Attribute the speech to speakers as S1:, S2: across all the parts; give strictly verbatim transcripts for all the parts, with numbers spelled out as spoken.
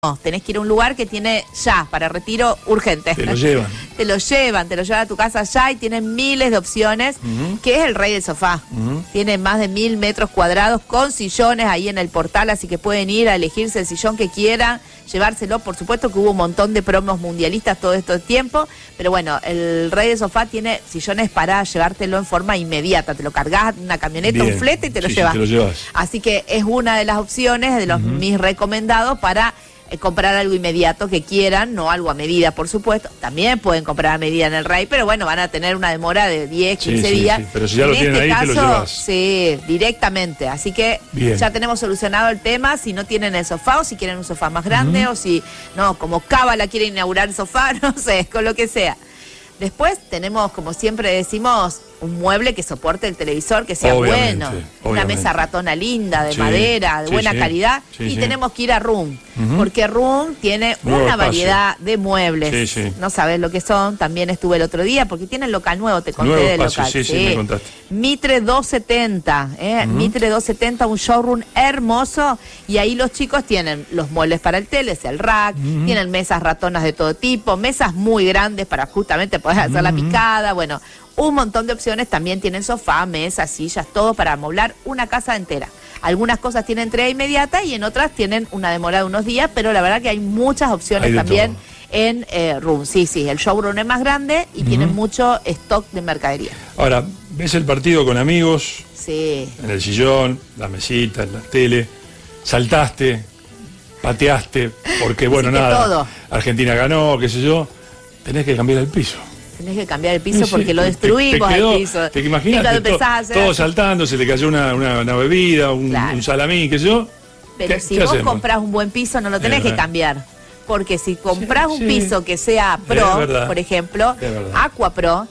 S1: No, tenés que ir a un lugar que tiene ya, para retiro urgente.
S2: Te lo llevan.
S1: Te lo llevan, te lo llevan a tu casa ya y tienen miles de opciones, uh-huh. que es el rey del sofá. Uh-huh. Tiene más de mil metros cuadrados con sillones ahí en el portal, así que pueden ir a elegirse el sillón que quieran, llevárselo. Por supuesto que hubo un montón de promos mundialistas todo este tiempo, pero bueno, el rey del sofá tiene sillones para llevártelo en forma inmediata. Te lo cargas en una camioneta,
S2: Bien.
S1: un flete y te lo,
S2: sí,
S1: llevas.
S2: Sí, te lo llevas.
S1: Así que es una de las opciones de los uh-huh. mis recomendados para eh, comprar algo inmediato que quieran, no algo a medida, por supuesto. También pueden comprar a medida en el Rey, pero bueno, van a tener una demora de diez, quince
S2: sí, sí,
S1: días.
S2: Sí. Pero si ya
S1: en
S2: lo tienen
S1: este
S2: ahí,
S1: caso,
S2: te lo llevas.
S1: Sí, directamente. Así que
S2: Bien.
S1: Ya tenemos solucionado el tema. Si no tienen el sofá o si quieren un sofá más grande uh-huh. o si, no, como Cábala quiere inaugurar el sofá, no sé, con lo que sea. Después tenemos, como siempre decimos, un mueble que soporte el televisor, que sea
S2: obviamente,
S1: bueno.
S2: Obviamente.
S1: Una mesa ratona linda, de
S2: sí,
S1: madera, de
S2: sí,
S1: buena
S2: sí,
S1: calidad.
S2: sí,
S1: y
S2: sí.
S1: tenemos que ir a Room, uh-huh. porque Room tiene
S2: nuevo
S1: una
S2: espacio.
S1: variedad de muebles.
S2: Sí, sí.
S1: No sabes lo que son. También estuve el otro día, porque tienen local nuevo, te conté
S2: nuevo
S1: del
S2: espacio,
S1: local.
S2: Sí, sí, sí, me contaste.
S1: Mitre doscientos setenta, ¿eh? Uh-huh. Mitre doscientos setenta, un showroom hermoso. Y ahí los chicos tienen los muebles para el tele, el rack, uh-huh. tienen mesas ratonas de todo tipo, mesas muy grandes para justamente poder hacer uh-huh. la picada, bueno, un montón de opciones. También tienen sofá, mesas, sillas, todo para amoblar una casa entera. Algunas cosas tienen entrega inmediata y en otras tienen una demora de unos días, pero la verdad que hay muchas opciones
S2: hay
S1: también
S2: todo.
S1: en eh, Room. Sí, sí, el showroom es más grande y uh-huh. tienen mucho stock de mercadería.
S2: Ahora, ves el partido con amigos,
S1: sí.
S2: en el sillón, la mesita, en la tele, saltaste, pateaste, porque bueno,
S1: Hiciste
S2: nada,
S1: todo.
S2: Argentina ganó, qué sé yo, tenés que cambiar el piso.
S1: Tenés que cambiar el piso
S2: sí,
S1: porque lo
S2: te,
S1: destruimos
S2: te quedó,
S1: el piso.
S2: Te imaginas to, todo saltando, se le cayó una, una, una bebida, un, claro. un salamín, qué sé yo.
S1: Pero
S2: ¿Qué,
S1: si
S2: qué
S1: vos
S2: hacemos?
S1: comprás un buen piso, no lo tenés eh, que cambiar. Porque si comprás sí, un piso sí. que sea Pro, por ejemplo, Aqua Pro,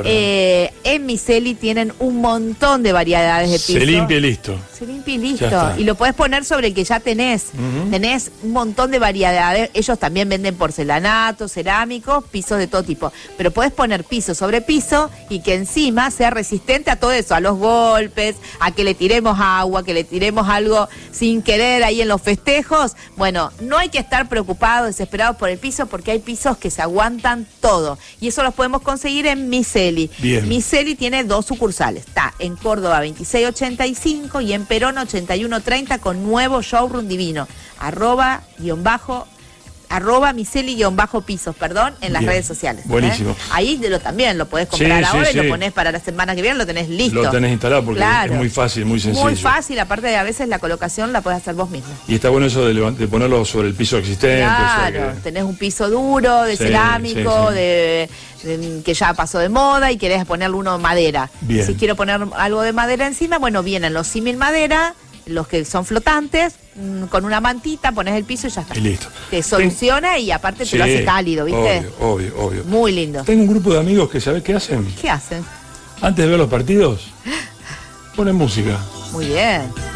S1: eh, en Miseli tienen un montón de variedades de piso.
S2: Se limpia y listo.
S1: Se limpia y listo. Y lo podés poner sobre el que ya tenés. Uh-huh. Tenés un montón de variedades. Ellos también venden porcelanatos, cerámicos, pisos de todo tipo. Pero podés poner piso sobre piso y que encima sea resistente a todo eso, a los golpes, a que le tiremos agua, que le tiremos algo sin querer ahí en los festejos. Bueno, no hay que estar preocupados, desesperados por el piso, porque hay pisos que se aguantan todo. Y eso los podemos conseguir en Miseli.
S2: Bien.
S1: Miseli tiene dos sucursales. Está en Córdoba veintiséis ochenta y cinco y en Perón ochenta y uno treinta con nuevo showroom divino. Arroba, guión bajo, arroba Miseli guión bajo pisos, perdón, en las
S2: Bien.
S1: redes sociales.
S2: Buenísimo.
S1: ¿eh? Ahí lo, también lo podés comprar
S2: sí,
S1: ahora
S2: sí,
S1: y
S2: sí.
S1: lo ponés para la semana que viene, lo tenés listo.
S2: Lo tenés instalado porque
S1: claro.
S2: es muy fácil, muy sencillo.
S1: Muy fácil, aparte de a veces la colocación la podés hacer vos mismo.
S2: Y está bueno eso de, de ponerlo sobre el piso existente.
S1: Claro,
S2: o sea que...
S1: tenés un piso duro, de
S2: sí,
S1: cerámico,
S2: sí, sí.
S1: De, de que ya pasó de moda y querés ponerle uno de madera.
S2: Bien.
S1: Si quiero poner algo de madera encima, bueno, vienen los símil madera, los que son flotantes, mmm, con una mantita, pones el piso y ya está.
S2: Y listo.
S1: Te soluciona y aparte
S2: sí,
S1: te lo hace cálido, ¿viste?
S2: Obvio, obvio, obvio.
S1: Muy lindo.
S2: Tengo un grupo de amigos que, ¿sabés qué hacen?
S1: ¿Qué hacen?
S2: Antes de ver los partidos, ponen música.
S1: Muy bien.